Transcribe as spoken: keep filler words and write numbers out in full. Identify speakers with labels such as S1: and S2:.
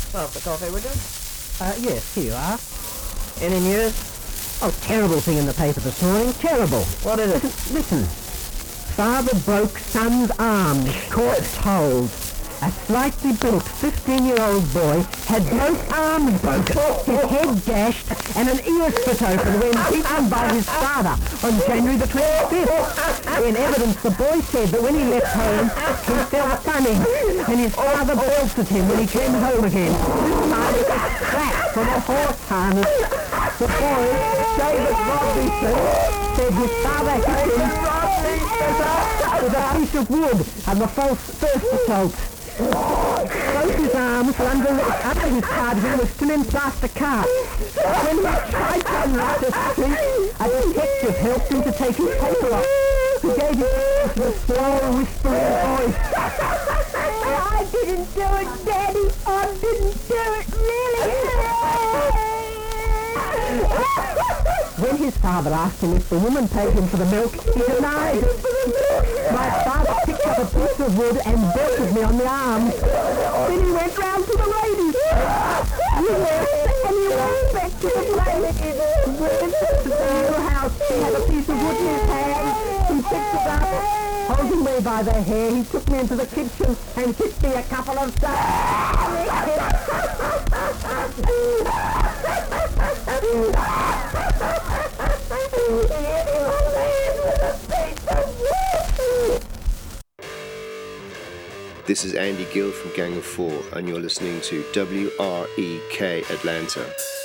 S1: Well, the coffee, would you?
S2: Uh, yes, here you are.
S1: Any news?
S2: Oh, terrible thing in the paper this morning. Terrible.
S1: What is it?
S2: Listen, listen. Father broke son's arm. Court told. A slightly built fifteen-year-old boy had both arms broken, his head gashed, and an ear split open when beaten by his father on January the twenty-fifth. In evidence, the boy said that when he left home, he felt funny, and his father belted him when he came home again. This time he was strapped from a horse harness. The boy, David Robinson, said his father hit him with a piece of wood and the false first assault. Both his arms were under, under his cardigan with cement plaster cast. When he tried to unwrap his street, a detective helped him to take his paper off. He gave it with a slow, whispering voice.
S3: I didn't do it, Daddy. I didn't do it, really.
S2: When his father asked him if the woman paid him for the milk, he denied it. My father picked up a piece of wood and belted me on the arm. Then he went round to the ladies.
S3: And he went back to the place.
S2: To the little house, he had a piece of wood in his hand. He picked it up. Holding me by the hair, he took me into the kitchen and hit me a couple of times.
S4: This is Andy Gill from Gang of Four, and you're listening to W R E K Atlanta.